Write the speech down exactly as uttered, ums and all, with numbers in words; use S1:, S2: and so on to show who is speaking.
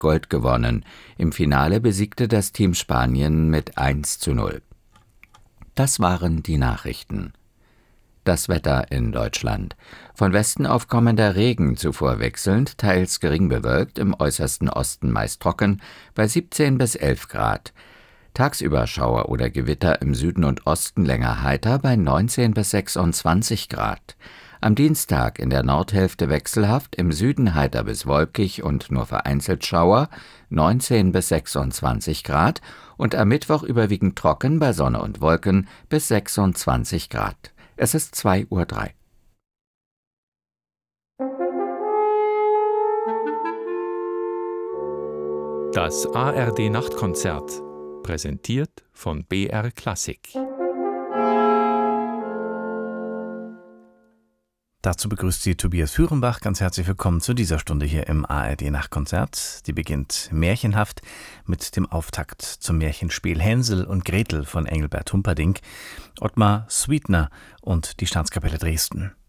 S1: Gold gewonnen. Im Finale besiegte das Team Spanien mit eins zu null. Das waren die Nachrichten. Das Wetter in Deutschland. Von Westen auf kommender Regen, zuvor wechselnd, teils gering bewölkt, im äußersten Osten meist trocken, bei siebzehn bis elf Grad. Tagsüber Schauer oder Gewitter im Süden und Osten länger heiter bei neunzehn bis sechsundzwanzig Grad. Am Dienstag in der Nordhälfte wechselhaft, im Süden heiter bis wolkig und nur vereinzelt Schauer, neunzehn bis sechsundzwanzig Grad, und am Mittwoch überwiegend trocken bei Sonne und Wolken bis sechsundzwanzig Grad. Es ist zwei Uhr drei.
S2: Das A R D-Nachtkonzert, präsentiert von B R Klassik.
S3: Dazu begrüßt Sie Tobias Führenbach. Ganz herzlich willkommen zu dieser Stunde hier im A R D-Nachtkonzert. Die beginnt märchenhaft mit dem Auftakt zum Märchenspiel Hänsel und Gretel von Engelbert Humperdinck, Ottmar Sweetner und die Staatskapelle Dresden.